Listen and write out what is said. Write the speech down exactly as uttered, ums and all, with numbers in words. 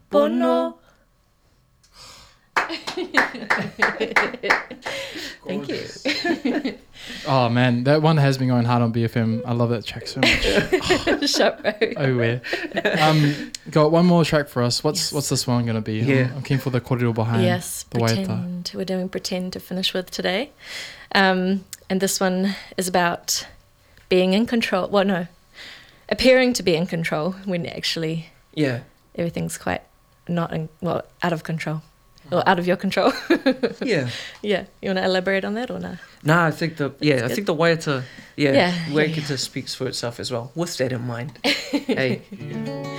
Pono. Thank you. Oh man, that one has been going hard on B F M. I love that track so much. Shut up. Oh yeah. Um, got one more track for us. What's Yes. what's this one gonna be? Yeah. I'm, I'm keen for the kōrero behind. Yes, the waiata. pretend. We're doing pretend to finish with today. Um, and this one is about being in control. Well, no, appearing to be in control when actually Yeah. everything's quite not in, well, out of control. Or out of your control. Yeah. Yeah. You want to elaborate on that or no? No, I think the yeah, I good. think the waiata yeah, Yeah, Waikato yeah, yeah. speaks for itself as well. With that in mind. Hey.